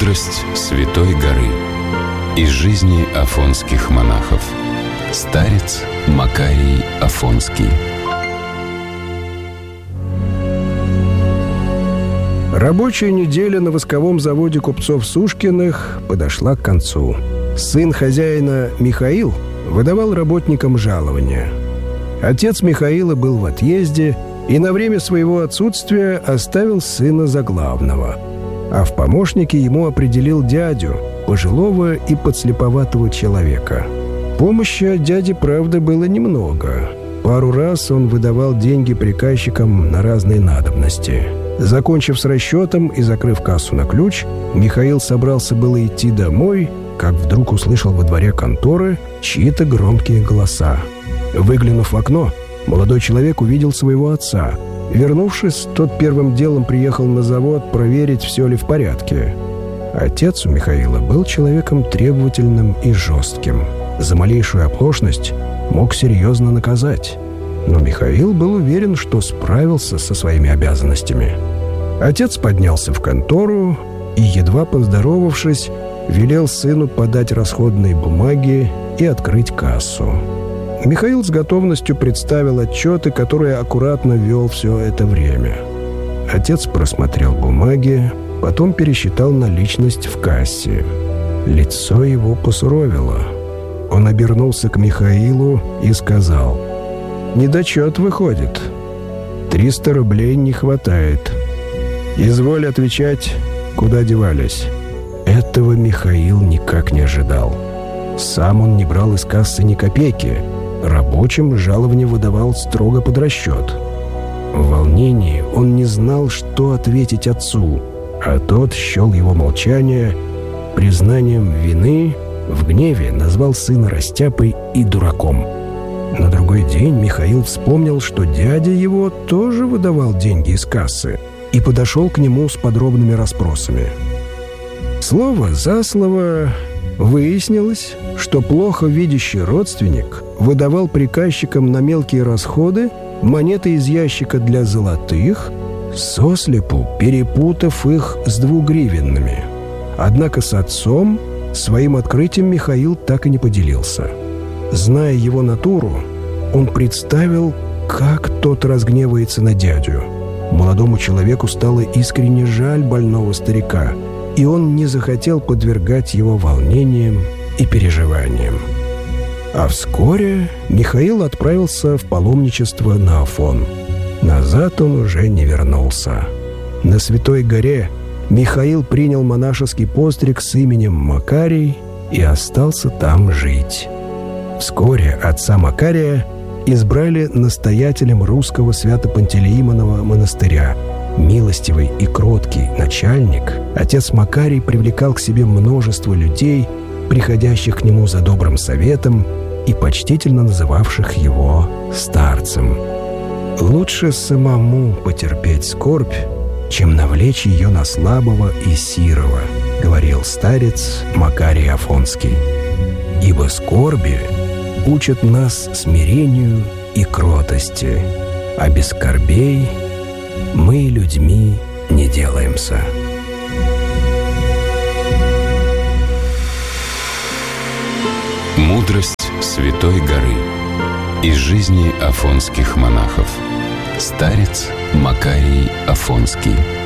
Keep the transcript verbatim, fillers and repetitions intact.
Мудрость Святой горы. Из жизни афонских монахов. Старец Макарий Афонский. Рабочая неделя на восковом заводе купцов Сушкиных подошла к концу. Сын хозяина Михаил выдавал работникам жалования. Отец Михаила был в отъезде и на время своего отсутствия оставил сына за главного. А в помощники ему определил дядю, пожилого и подслеповатого человека. Помощи от дяди, правда, было немного. Пару раз он выдавал деньги приказчикам на разные надобности. Закончив с расчетом и закрыв кассу на ключ, Михаил собрался было идти домой, как вдруг услышал во дворе конторы чьи-то громкие голоса. Выглянув в окно, молодой человек увидел своего отца. Вернувшись, тот первым делом приехал на завод проверить, все ли в порядке. Отец у Михаила был человеком требовательным и жестким. За малейшую оплошность мог серьезно наказать. Но Михаил был уверен, что справился со своими обязанностями. Отец поднялся в контору и, едва поздоровавшись, велел сыну подать расходные бумаги и открыть кассу. Михаил с готовностью представил отчеты, которые аккуратно вел все это время. Отец просмотрел бумаги, потом пересчитал наличность в кассе. Лицо его посуровило. Он обернулся к Михаилу и сказал: «Недочет выходит. Триста рублей не хватает. Изволь отвечать, куда девались». Этого Михаил никак не ожидал. Сам он не брал из кассы ни копейки. Рабочим жалование выдавал строго под расчет. В волнении он не знал, что ответить отцу, а тот счел его молчание признанием вины, в гневе назвал сына растяпой и дураком. На другой день Михаил вспомнил, что дядя его тоже выдавал деньги из кассы, и подошел к нему с подробными расспросами. Слово за слово выяснилось, что плохо видящий родственник выдавал приказчикам на мелкие расходы монеты из ящика для золотых, сослепу перепутав их с двугривенными. Однако с отцом своим открытием Михаил так и не поделился. Зная его натуру, он представил, как тот разгневается на дядю. Молодому человеку стало искренне жаль больного старика, и он не захотел подвергать его волнениям и переживаниям. А вскоре Михаил отправился в паломничество на Афон. Назад он уже не вернулся. На Святой горе Михаил принял монашеский постриг с именем Макарий и остался там жить. Вскоре отца Макария избрали настоятелем русского Свято-Пантелеимонова монастыря. Милостивый и кроткий начальник, отец Макарий привлекал к себе множество людей, приходящих к нему за добрым советом и почтительно называвших его старцем. «Лучше самому потерпеть скорбь, чем навлечь ее на слабого и сирого», — говорил старец Макарий Афонский. «Ибо скорби учат нас смирению и кротости, а без скорбей мы людьми не делаемся». Мудрость Святой горы. Из жизни афонских монахов. Старец Макарий Афонский.